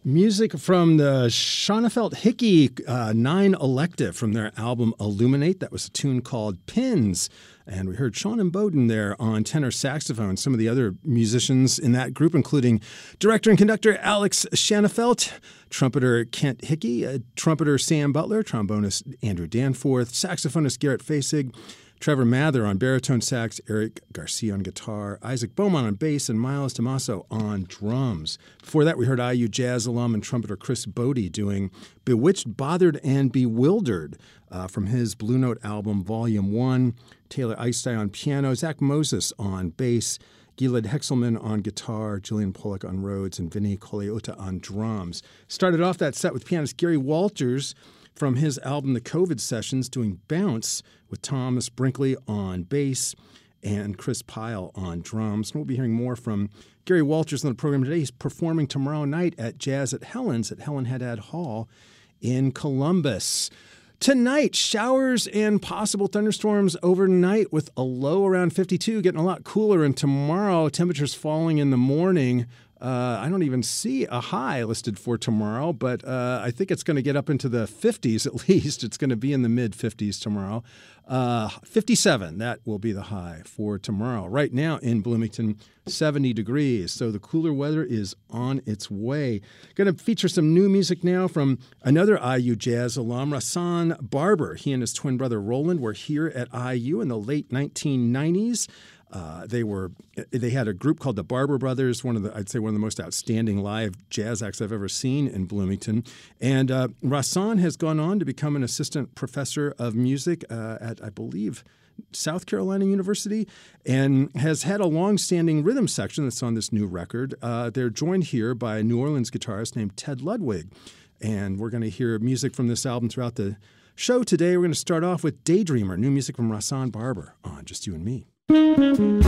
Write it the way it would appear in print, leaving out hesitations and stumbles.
Music from the Schoenfeld Hickey 9 Elective from their album Illuminate. That was a tune called Pins. And we heard Sean Bowden there on tenor saxophone. Some of the other musicians in that group, including director and conductor Alex Schoenfeld, trumpeter Kent Hickey, trumpeter Sam Butler, trombonist Andrew Danforth, saxophonist Garrett Fasig, Trevor Mather on baritone sax, Eric Garcia on guitar, Isaac Beaumont on bass, and Miles Damaso on drums. Before that, we heard IU jazz alum and trumpeter Chris Bodie doing Bewitched, Bothered, and Bewildered from his Blue Note album, Volume 1. Taylor Eistai on piano, Zach Moses on bass, Gilad Hexelman on guitar, Julian Pollock on Rhodes, and Vinny Colaiuta on drums. Started off that set with pianist Gary Walters from his album The COVID Sessions doing Bounce with Thomas Brinkley on bass and Chris Pyle on drums. And we'll be hearing more from Gary Walters on the program today. He's performing tomorrow night at Jazz at Helen's at Helen Haddad Hall in Columbus. Tonight, showers and possible thunderstorms overnight with a low around 52, getting a lot cooler. And tomorrow, temperatures falling in the morning. I don't even see a high listed for tomorrow, but I think it's going to get up into the 50s at least. It's going to be in the mid-50s tomorrow. 57, that will be the high for tomorrow. Right now in Bloomington, 70 degrees, so the cooler weather is on its way. Going to feature some new music now from another IU jazz alum, Rahsaan Barber. He and his twin brother Roland were here at IU in the late 1990s. They had a group called the Barber Brothers, I'd say one of the most outstanding live jazz acts I've ever seen in Bloomington. And Rahsaan has gone on to become an assistant professor of music at, I believe, South Carolina University, and has had a long-standing rhythm section that's on this new record. They're joined here by a New Orleans guitarist named Ted Ludwig, and we're going to hear music from this album throughout the show today. We're going to start off with Daydreamer, new music from Rahsaan Barber on Just You and Me.